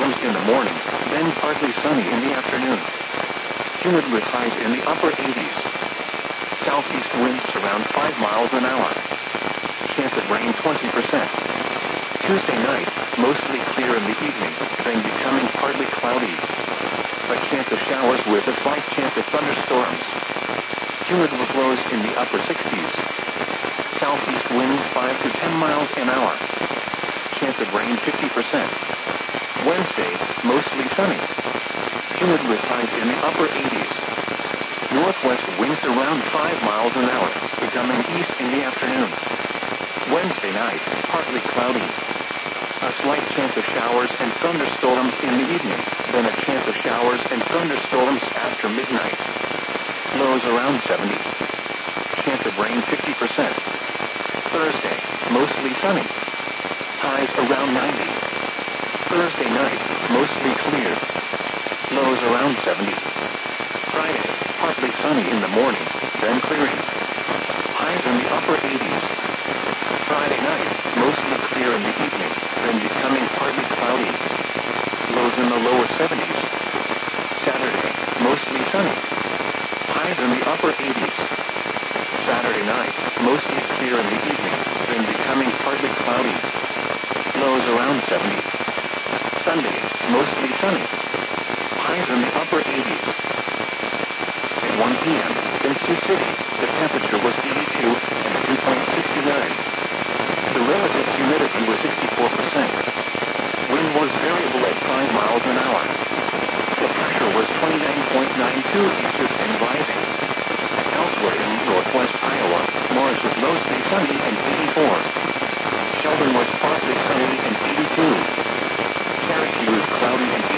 thunderstorms in the morning, then partly sunny in the afternoon. Humid with highs in the upper 80s. Southeast winds around 5 miles an hour. Chance of rain 20%. Tuesday night, mostly clear in the evening, then becoming partly cloudy. A chance of showers with a slight chance of thunderstorms. Humid with lows in the upper 60s. Southeast winds 5 to 10 miles an hour. Chance of rain 50%. Wednesday, mostly sunny. Humid with highs in the upper 80s. Northwest winds around 5 miles an hour, becoming east in the afternoon. Wednesday night, partly cloudy. A slight chance of showers and thunderstorms in the evening, then a chance of showers and thunderstorms after midnight. Lows around 70. Chance of rain 50%. Thursday, mostly sunny. Highs around 90. Thursday night, mostly clear. Lows around 70. Friday, partly sunny in the morning, then clearing. Highs in the upper 80s. Friday night, mostly clear in the evening, then becoming partly cloudy. Lows in the lower 70s. Saturday, mostly sunny. Highs in the upper 80s. Saturday night, mostly clear in the evening, then becoming partly cloudy. Lows around 70. Sunday, mostly sunny. Highs in the upper 80s. At 1 p.m., in Sioux City, the temperature was 82 and the dew point 69. The relative humidity was 64%. Wind was variable at 5 miles an hour. The pressure was 29.92 inches and rising. Elsewhere in northwest Iowa, Morris was mostly sunny and 84. Sheldon was partly sunny and 82. Cherokee was cloudy and